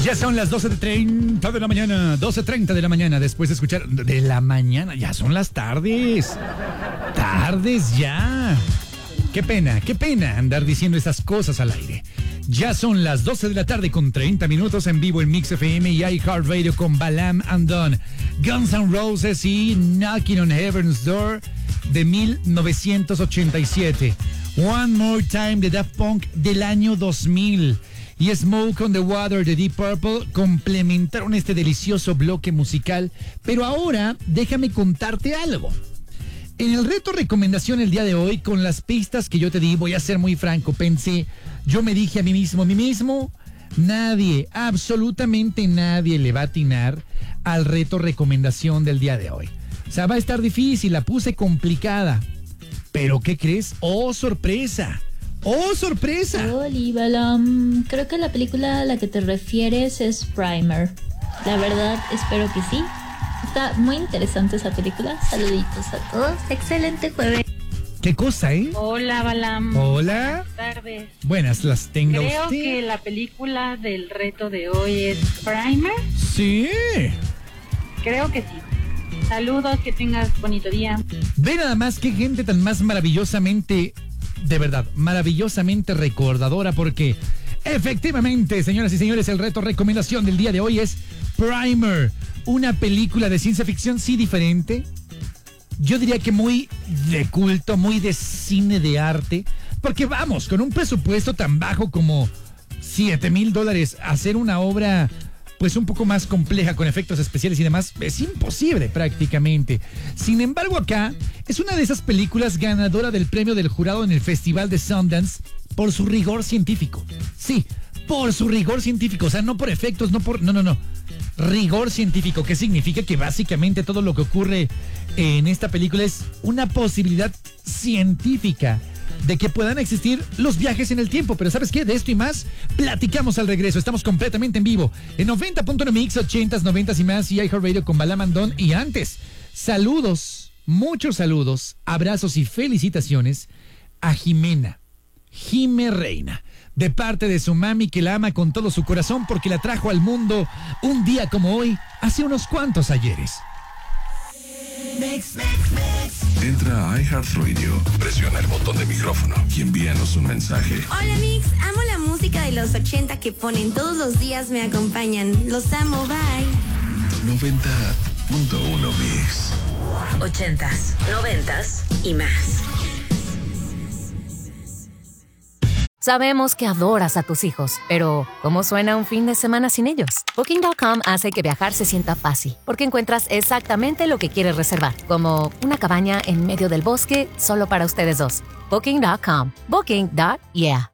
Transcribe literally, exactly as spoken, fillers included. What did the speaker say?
Ya son las doce treinta de la mañana, doce treinta de la mañana, después de escuchar de la mañana, ya son las tardes, tardes ya. Qué pena, qué pena andar diciendo esas cosas al aire. Ya son las doce de la tarde con treinta minutos en vivo en Mix F M y iHeartRadio con Balam and Don, Guns N' Roses y Knocking on Heaven's Door de mil novecientos ochenta y siete. One More Time de Daft Punk del año dos mil. Y Smoke on the Water de Deep Purple complementaron este delicioso bloque musical. Pero ahora déjame contarte algo. En el reto recomendación el día de hoy, con las pistas que yo te di, voy a ser muy franco, pensé, yo me dije a mí mismo, a mí mismo, nadie, absolutamente nadie le va a atinar al reto recomendación del día de hoy. O sea, va a estar difícil, la puse complicada. Pero ¿qué crees? ¡Oh, sorpresa! ¡Oh, sorpresa! Hola, creo que la película a la que te refieres es Primer. La verdad, espero que sí. Está muy interesante esa película. Saluditos a todos. Excelente jueves. ¿Qué cosa, eh? Hola, Balam. Hola. Buenas tardes. Buenas, las tengo. Creo usted. que la película del reto de hoy es Primer. Sí. Creo que sí. Saludos, que tengas bonito día. Ve nada más qué gente tan más maravillosamente, de verdad, maravillosamente recordadora, porque efectivamente, señoras y señores, el reto recomendación del día de hoy es Primer, una película de ciencia ficción, sí, diferente. Yo diría que muy de culto, muy de cine de arte, porque vamos, con un presupuesto tan bajo como siete mil dólares, hacer una obra pues un poco más compleja con efectos especiales y demás, es imposible prácticamente. Sin embargo, acá es una de esas películas ganadora del premio del jurado en el Festival de Sundance por su rigor científico. Sí, por su rigor científico, o sea, no por efectos, no por... No, no, no. Rigor científico, que significa que básicamente todo lo que ocurre en esta película es una posibilidad científica de que puedan existir los viajes en el tiempo. Pero ¿sabes qué? De esto y más platicamos al regreso. Estamos completamente en vivo en noventa punto nueve Mix, ochentas, noventas y más, y iHeartRadio con Balam and Don. Y antes, saludos, muchos saludos, abrazos y felicitaciones a Jimena, Jime Reina, de parte de su mami, que la ama con todo su corazón porque la trajo al mundo un día como hoy, hace unos cuantos ayeres. Mix, mix, mix. Entra a iHeartRadio, presiona el botón de micrófono y envíanos un mensaje. Hola Mix, amo la música de los ochenta que ponen todos los días, me acompañan. Los amo, bye. noventa punto uno Mix. Ochentas, noventas y más. Sabemos que adoras a tus hijos, pero ¿cómo suena un fin de semana sin ellos? Booking punto com hace que viajar se sienta fácil, porque encuentras exactamente lo que quieres reservar, como una cabaña en medio del bosque solo para ustedes dos. Booking punto com. Booking. Yeah.